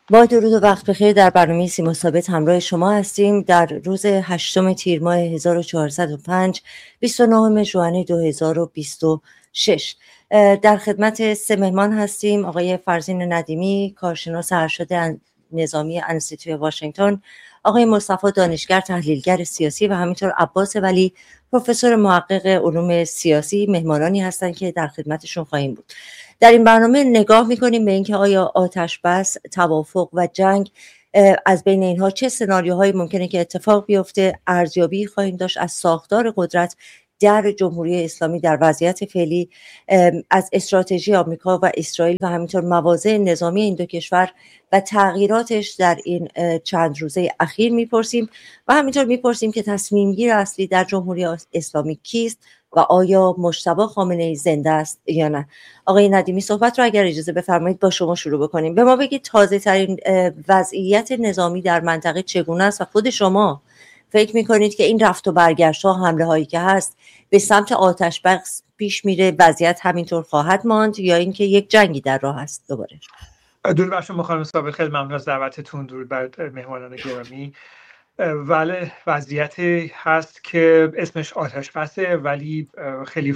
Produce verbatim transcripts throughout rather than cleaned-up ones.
با درود و وقت بخیر. در برنامه سیما ثابت همراه شما هستیم. در روز هشتم تیر ماه هزار و چهارصد و پنج، بیست و نهم ژوئن دو هزار و بیست و شش، در خدمت سه مهمان هستیم. آقای فرزین ندیمی، کارشناس ارشد نظامی انستیتوی واشنگتن، آقای مصطفی دانشگر، تحلیلگر سیاسی، و همینطور عباس ولی، پروفسور محقق علوم سیاسی، مهمانانی هستند که در خدمتشون خواهیم بود. در این برنامه نگاه میکنیم به اینکه آیا آتش بس، توافق و جنگ، از بین اینها چه سناریوهایی ممکنه که اتفاق بیفته. ارزیابی خواهیم داشت از ساختار قدرت در جمهوری اسلامی در وضعیت فعلی، از استراتژی آمریکا و اسرائیل و همینطور مواضع نظامی این دو کشور و تغییراتش در این چند روزه اخیر میپرسیم و همینطور میپرسیم که تصمیم گیر اصلی در جمهوری اسلامی کیست و آیا مجتبی خامنه‌ای زنده است یا نه. آقای ندیمی، صحبت رو اگر اجازه بفرمایید با شما شروع بکنیم. به ما بگید تازه ترین وضعیت نظامی در منطقه چگونه است و خود شما فکر میکنید که این رفت و برگشت ها، حمله هایی که هست به سمت آتش بس پیش میره، وضعیت همینطور خواهد ماند یا اینکه یک جنگی در راه است دوباره؟ درود بر شما خانم ثابت، خیلی ممنون از دعوتتون. درود بر مهمانان گرامی. ولی وضعیتی هست که اسمش آتش بسه، ولی خیلی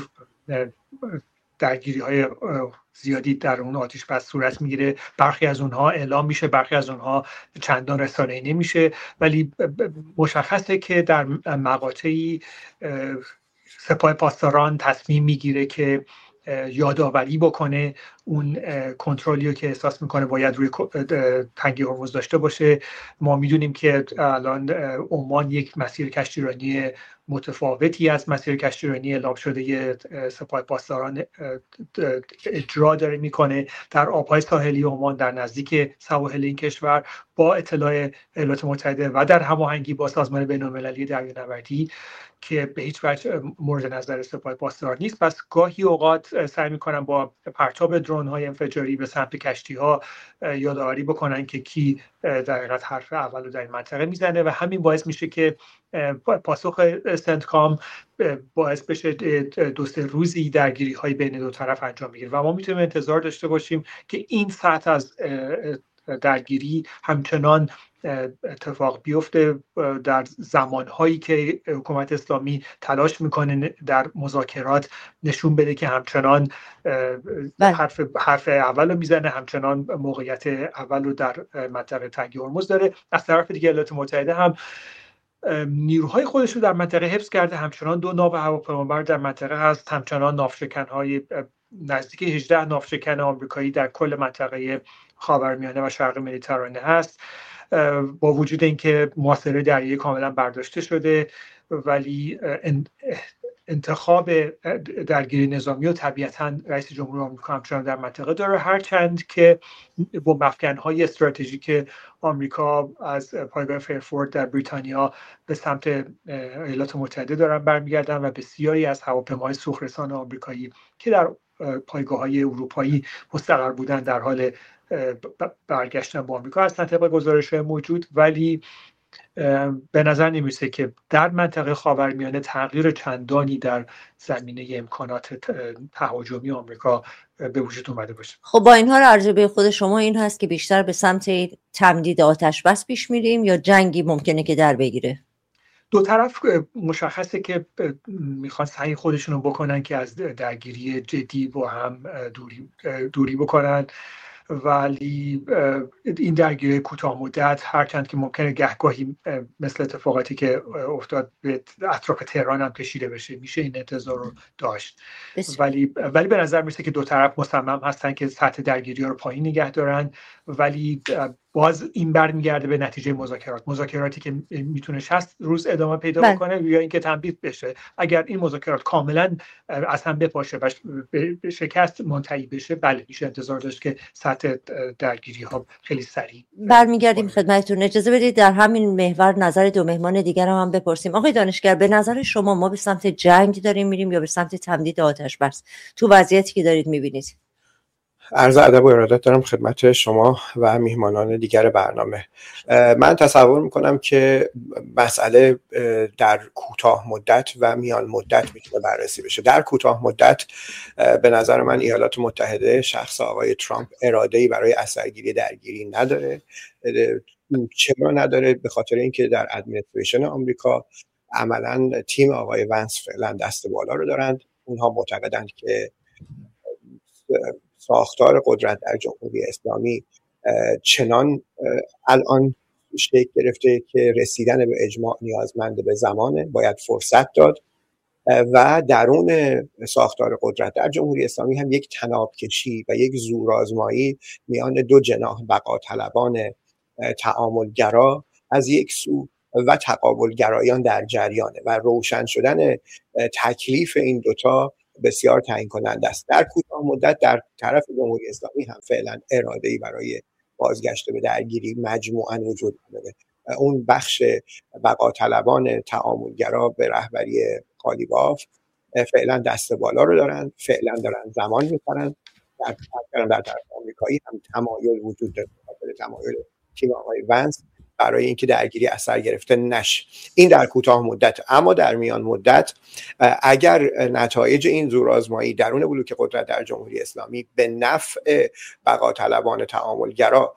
درگیری های زیادی در اون آتش بس صورت میگیره. برخی از اونها اعلام میشه، برخی از اونها چندان رسانه‌ای نمیشه، ولی مشخصه که در مقاطعی سپاه پاسداران تصمیم میگیره که یادآوری بکنه اون کنترلی که احساس میکنه باید روی تنگه هرمز داشته باشه. ما میدونیم که الان عمان یک مسیر کشتیرانی متفاوتی از مسیر کشتیرانی اعلام شده سپاه پاسداران اجرا داره میکنه در آبهای ساحلی عمان در نزدیک سواحل این کشور، با اطلاع ایالات متحده و در هماهنگی با سازمان بین‌المللی دریانوردی که به هیچ وجه مورد نظر سپاه پاسداران نیست. پس گاهی اوقات سعی میکنن با پرتاب درون های انفجاری به سمت کشتی ها یادآوری بکنن که کی در حقیقت حرف اولو در این منطقه میزنه و همین باعث میشه که پاسخ سنتکام باعث بشه دو سه روزی درگیری های بین دو طرف انجام بگیره و ما میتونیم انتظار داشته باشیم که این سطح از درگیری همچنان اتفاق بیفته در زمانهایی که حکومت اسلامی تلاش میکنه در مذاکرات نشون بده که همچنان حرف حرف اولو میزنه، همچنان موقعیت اولو در منطقه تنگه هرمز داره. از طرف دیگه ایالات متحده هم نیروهای خودش رو در منطقه حفظ کرده، همچنان دو ناو هواپیمابر در منطقه هست، همچنان ناوشکن‌های نزدیک هجده ناوشکن آمریکایی در کل منطقه خاورمیانه و شرق مدیترانه هست. با وجود اینکه محاصره دریایی کاملا برداشته شده، ولی انتخاب درگیری نظامی و طبیعتاً رئیس جمهور آمریکا همچنان در منطقه داره، هرچند که با مفکن‌های استراتژیک آمریکا از پایگاه فیرفورد در بریتانیا به سمت ایالات متحده دارن برمیگردن و بسیاری از هواپیماهای سوخرسان آمریکایی که در پایگاه‌های اروپایی مستقر بودن در حال برگشتن به آمریکا هستن طبق گزارش‌های موجود. ولی به نظر نمی‌رسه که در منطقه خاورمیانه تغییر چندانی در زمینه امکانات تهاجمی آمریکا به وجود اومده باشه. خب با این حال ارزیابی خود شما این هست که بیشتر به سمت تمدید آتش بس پیش میریم یا جنگی ممکنه که در بگیره؟ دو طرف مشخصه که میخوان سعی خودشونو بکنن که از درگیری جدی با هم دوری دوری بکنن، ولی این درگیری کوتاه مدت هرچند که ممکنه گهگاهی مثل اتفاقاتی که افتاد به اطراف تهران هم کشیده بشه، میشه این انتظار رو داشت. ولی ولی به نظر میرسه که دو طرف مصمم هستن که سطح درگیری رو پایین نگه دارن، ولی باز این برمیگرده به نتیجه مذاکرات مذاکراتی که میتونه شصت روز ادامه پیدا بکنه یا اینکه تمدید بشه. اگر این مذاکرات کاملا از هم بپاشه و به شکست منتهی بشه، بله میشه انتظار داشت که سطح درگیری ها خیلی سریع برمیگردیم خدمتتون. اجازه بدید در همین محور نظر دو مهمان دیگر هم, هم بپرسیم. آقای دانشگر، به نظر شما ما به سمت جنگ داریم میریم یا به سمت تمدید آتش بس تو وضعیتی که دارید میبینید؟ عرض ادب و ارادت دارم خدمت شما و میهمانان دیگر برنامه. من تصور میکنم که مسئله در کوتاه مدت و میان مدت میتونه بررسی بشه. در کوتاه مدت به نظر من ایالات متحده شخص آقای ترامپ اراده‌ای برای اثرگیری درگیری نداره. چرا نداره؟ به خاطر اینکه در ادمنستریشن آمریکا عملاً تیم آقای ونس فعلا دست بالا رو دارند. اونها معتقدند که ساختار قدرت در جمهوری اسلامی چنان الان شکل گرفته که رسیدن به اجماع نیازمند به زمانه، باید فرصت داد و درون ساختار قدرت در جمهوری اسلامی هم یک تناب کشی و یک زورآزمایی میان دو جناح بقا طلبان تعاملگرا از یک سو و تقابلگرایان در جریانه و روشن شدن تکلیف این دوتا بسیار تعیین کننده است. در کوتاه مدت در طرف جمهوری اسلامی هم فعلا اراده‌ای برای بازگشت به درگیری مجموعاً وجود نداره. اون بخش بقا طلبان تعاملگرا به رهبری قالیباف فعلا دست بالا رو دارن، فعلا دارن زمان می‌خرن. در در طرف آمریکایی هم تمایل وجود داره، تمایل تیم آقای ونس برای اینکه درگیری اثر گرفته نشه. این در کوتاه مدت. اما در میان مدت اگر نتایج این زورآزمایی درون بلوک قدرت در جمهوری اسلامی به نفع بقا طلبان تعاملگرا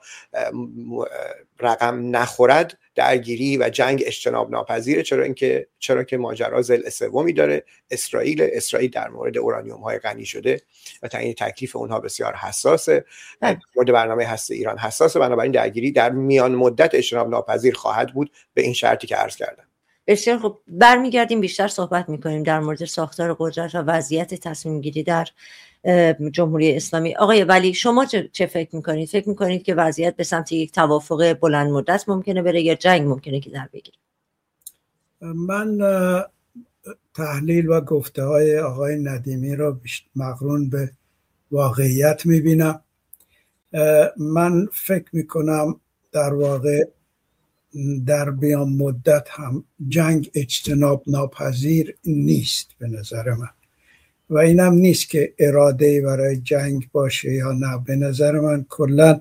رقم نخورد، درگیری و جنگ اجتناب ناپذیره. چرا اینکه چرا که ماجرا ضلع سومی داره، اسرائیل اسرائیل در مورد اورانیوم های غنی شده و تعیین تکلیف اونها بسیار حساسه. مورد برنامه هسته ایران حساسه، بنابراین درگیری در میان مدت اجتناب ناپذیر خواهد بود به این شرطی که عرض کردم. بسیار خب، برمیگردیم بیشتر صحبت میکنیم در مورد ساختار قدرت و وضعیت تصمیم گیری در جمهوری اسلامی. آقای ولی شما چه فکر میکنید؟ فکر میکنید که وضعیت به سمت یک توافق بلند مدت ممکنه بره یا جنگ ممکنه که در بگیره؟ من تحلیل و گفته های آقای ندیمی را مقرون به واقعیت میبینم. من فکر میکنم در واقع در بیان مدت هم جنگ اجتناب ناپذیر نیست به نظر من، و اینم نیست که اراده برای جنگ باشه یا نه. به نظر من کلا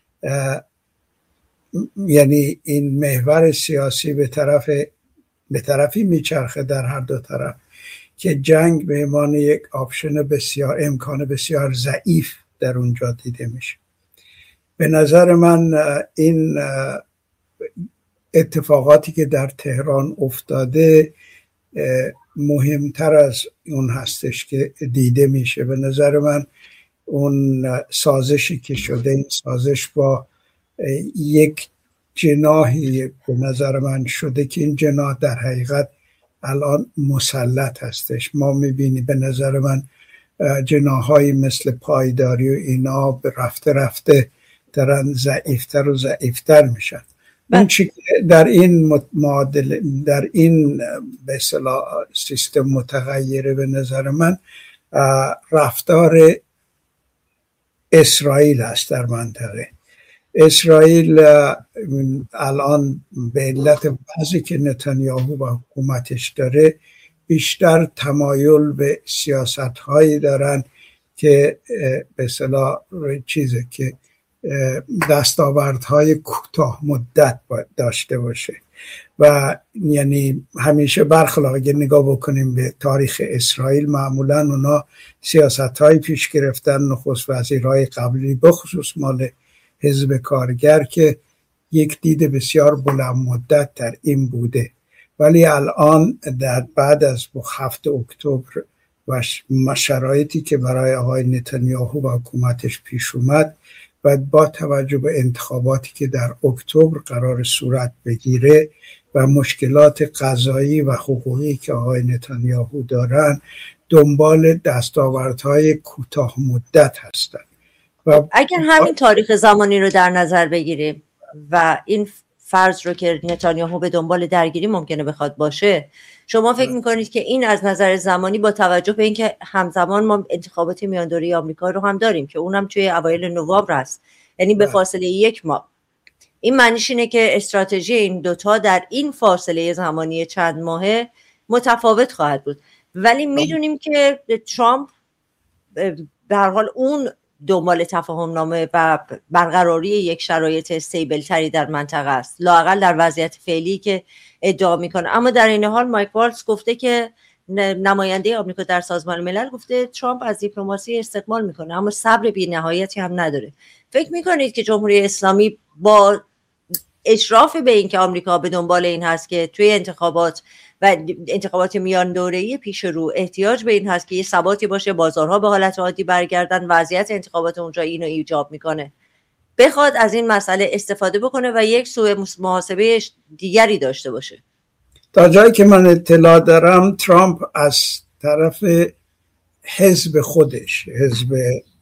یعنی این محور سیاسی به طرف به طرفی میچرخه در هر دو طرف که جنگ به عنوان یک آپشن بسیار امکان بسیار ضعیف در اونجا دیده میشه. به نظر من این اتفاقاتی که در تهران افتاده مهمتر از اون هستش که دیده میشه. به نظر من اون سازشی که شده، این سازش با یک جناحی به نظر من شده که این جناح در حقیقت الان مسلط هستش. ما میبینیم به نظر من جناح‌هایی مثل پایداری و اینا به رفته رفته دارن ضعیفتر و ضعیفتر میشن. اون چی که در این معادله در این به اصطلاح سیستم متغیره به نظر من رفتار اسرائیل است در منطقه. اسرائیل الان به علت وضعی که نتانیاهو و حکومتش داره بیشتر تمایل به سیاست‌هایی دارن که به اصطلاح چیزه که دستاوردهای کوتاه مدت داشته باشه و یعنی همیشه برخلاف اگه نگاه بکنیم به تاریخ اسرائیل معمولا اونا سیاست‌های پیش گرفتن نخست وزیرهای قبلی بخصوص مال حزب کارگر که یک دید بسیار بلند مدت در این بوده، ولی الان در بعد از هفت اکتبر و شرایطی که برای آقای نتانیاهو و حکومتش پیش اومد و با توجه به انتخاباتی که در اکتبر قرار صورت بگیره و مشکلات قضایی و حقوقی که آقای نتانیاهو دارن، دنبال دستاوردهای کوتاه مدت هستند. و اگر همین تاریخ زمانی رو در نظر بگیریم و این فرض رو که نتانیاهو به دنبال درگیری ممکنه بخواد باشه، شما فکر میکنید که این از نظر زمانی با توجه به اینکه همزمان ما انتخابات میان دوره آمریکا رو هم داریم که اونم توی اوایل نوامبر است، یعنی به فاصله یک ماه، این معنیش اینه که استراتژی این دوتا در این فاصله زمانی چند ماهه متفاوت خواهد بود. ولی میدونیم که ترامپ به هر حال اون دنبال تفاهم نامه و برقراری یک شرایط استیبل تری در منطقه است، لااقل در وضعیت فعلی که ادعا میکنه. اما در این حال مایک والتز گفته که نماینده آمریکا در سازمان ملل گفته ترامپ از دیپلماسی استقبال میکنه اما صبر بی‌نهایتی هم نداره. فکر میکنید که جمهوری اسلامی با اشراف به این که آمریکا به دنبال این هست که توی انتخابات و انتخابات میان دوره‌ای پیش رو احتیاج به این هست که یه ثباتی باشه، بازارها به حالت عادی برگردن، وضعیت انتخابات اونجا اینو ایجاب میکنه، بخواد از این مسئله استفاده بکنه و یک سوء محاسبه دیگری داشته باشه؟ تا جایی که من اطلاع دارم ترامپ از طرف حزب خودش، حزب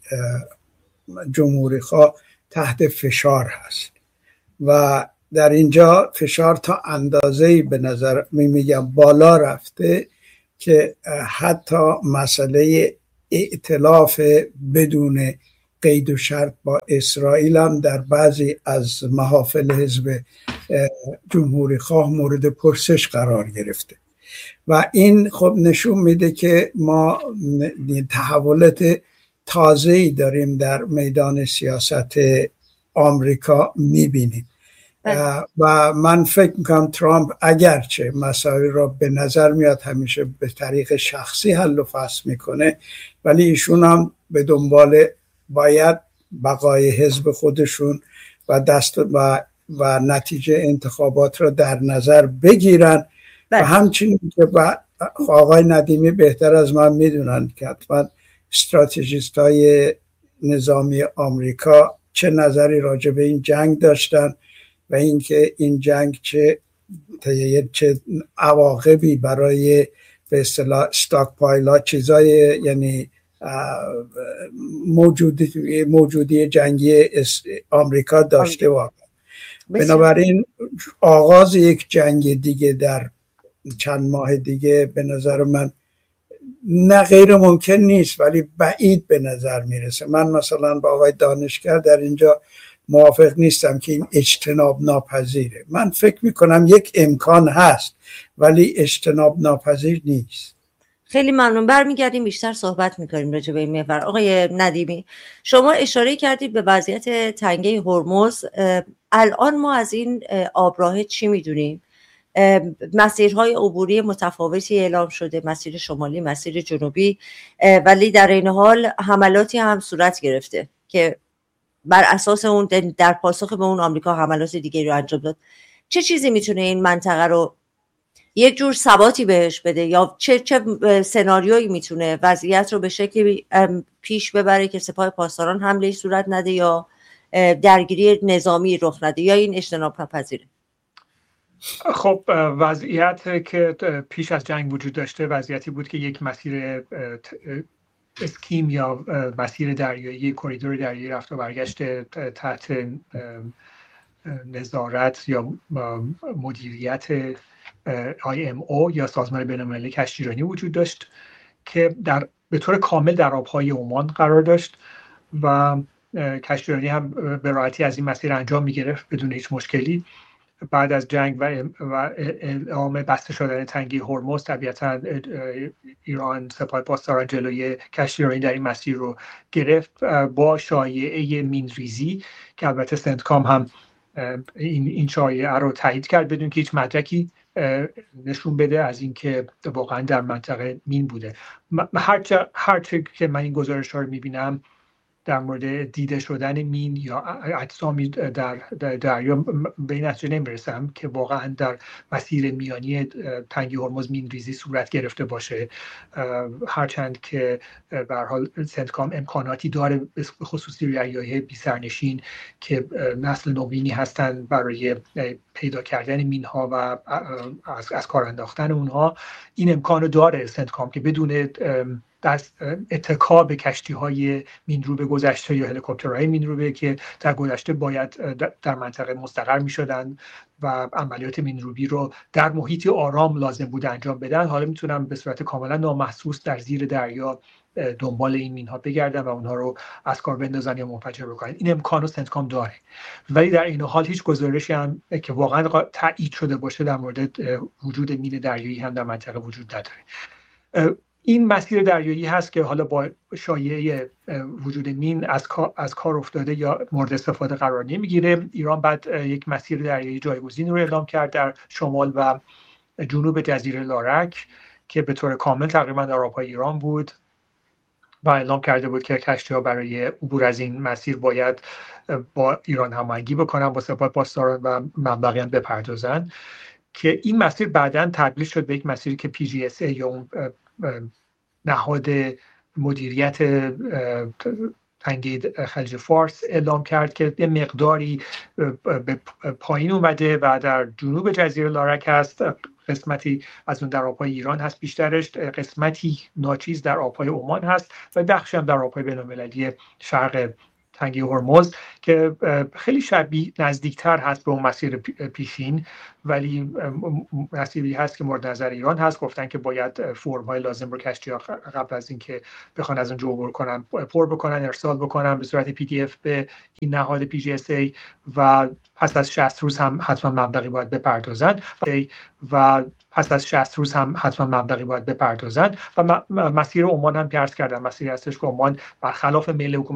جمهوری خواه، تحت فشار هست و در اینجا فشار تا اندازه‌ای به نظر می میگم بالا رفته که حتی مسئله ائتلاف بدون قید و شرط با اسرائیل هم در بعضی از محافل حزب جمهوری خواه مورد پرسش قرار گرفته و این خب نشون میده که ما تحولات تازه‌ای داریم در میدان سیاست آمریکا میبینیم و من فکر میکنم ترامپ اگرچه مسائل را به نظر میاد همیشه به طریق شخصی حل و فصل میکنه، ولی ایشون هم به دنبال باید بقای حزب خودشون و دست و, و نتیجه انتخابات را در نظر بگیرن و همچنین که آقای ندیمی بهتر از من میدونن که حتما استراتژیست های نظامی آمریکا چه نظری راجع به این جنگ داشتن و اینکه این جنگ چه چه عواقبی برای به اصطلاح استاک پایلا چیزای یعنی موجودی موجودی جنگی آمریکا داشته واقعا. بنابراین آغاز یک جنگ دیگه در چند ماه دیگه به نظر من نه غیر ممکن نیست ولی بعید به نظر میرسه. من مثلا با آقای دانشگر در اینجا موافق نیستم که این اجتناب ناپذیره. من فکر میکنم یک امکان هست ولی اجتناب ناپذیر نیست. خیلی ممنون. برمیگردیم بیشتر صحبت میکنیم راجع به این محور. آقای ندیمی، شما اشاره کردید به وضعیت تنگه هرمز. الان ما از این آبراه چی میدونیم؟ مسیرهای عبوری متفاوتی اعلام شده، مسیر شمالی، مسیر جنوبی، ولی در این حال حملاتی هم صورت گرفته که بر اساس اون در پاسخ به اون آمریکا حملات دیگری رو انجام داد. چه چیزی میتونه این منطقه رو یک جور ثباتی بهش بده یا چه چه سناریویی میتونه وضعیت رو به شکلی پیش ببره که سپاه پاسداران حمله صورت نده یا درگیری نظامی رخ نده یا این اجتناب ناپذیره؟ خب وضعیت که پیش از جنگ وجود داشته وضعیتی بود که یک مسیر اسکیم یا مسیر دریایی، کریدور دریایی رفت و برگشت تحت نظارت یا مدیریت آی ام او یا سازمان بین‌المللی کشتیرانی وجود داشت که در به طور کامل در آبهای عمان قرار داشت و کشتیرانی هم به راحتی از این مسیر انجام می‌گرفت بدون هیچ مشکلی. بعد از جنگ و اعلام بسته شدن تنگه هرمز طبیعتاً ایران سپاه پاسداران جلوی کشتیرانی در این مسیر رو گرفت با شایعه مین‌ریزی که البته سنتکام هم این این شایعه رو تایید کرد بدون که هیچ مدرکی نشون بده از اینکه واقعا در منطقه مین بوده. هر هر چه که من این گزارش‌ها رو می‌بینم در مورد دیده شدن مین یا اجسامی در دریا به این نتیجه نمیرسم که واقعا در مسیر میانی تنگه هرمز مین ریزی صورت گرفته باشه، هرچند که به هر حال سنتکام امکاناتی داره به خصوصی ریایای بی سرنشین که نسل نوینی هستن برای پیدا کردن مین ها و از, از کار انداختن اونها. این امکانو داره سنتکام که بدون دست اتکا به کشتی‌های مینروبه گذشته یا هلیکوپترهای مینروبه که در گذشته باید در منطقه مستقر می‌شدن و عملیات مینروبی رو در محیطی آرام لازم بود انجام بدن، حالا میتونن به صورت کاملا نامحسوس در زیر دریا دنبال این مین‌ها بگردن و اونها رو از کار بندازن یا منفجر بکنن. این امکانو سنتکام داره، ولی در این حال هیچ گزارشی هم که واقعا تایید شده باشه در مورد وجود مین دریایی هم در منطقه وجود نداره. این مسیر دریایی هست که حالا با شایعه وجود مین از کار از کار افتاده یا مورد استفاده قرار نمیگیره. ایران بعد یک مسیر دریایی جایگزین رو اعلام کرد در شمال و جنوب جزیره لارک که به طور کامل تقریبا در آبهای ایران بود و اعلام کرده بود که کشتی‌ها برای عبور از این مسیر باید با ایران هماهنگی بکنن، با سپاه پاسداران و مبلغیان بپردازن، که این مسیر بعداً تبدیل شد به یک مسیری که پی جی اس ای یا اون نهاد مدیریت تنگه خلیج فارس اعلام کرد که یه مقداری به پایین اومده و در جنوب جزیره لارک هست، قسمتی از اون در آبهای ایران هست بیشترش، قسمتی ناچیز در آبهای عمان هست و بخشی هم در آبهای بین‌المللی شرق تنگه هرمز که خیلی شبیه نزدیکتر هست به اون مسیر پیشین، ولی مسیری هست که مورد نظر ایران هست. گفتن که باید فرم‌های لازم رو کشتی‌ها قبل از اینکه بخوان از اونجا عبور کنن پر بکنن، ارسال بکنن به صورت پی دی اف به این نهاد پی جی اس ای و پس از شصت روز هم حتما مبلغی باید بپردازن و پس از شصت روز هم حتما مبلغی باید بپردازن و مسیر عمان هم پیرس کردن. مسیری هستش که عمان برخلاف میل حکومت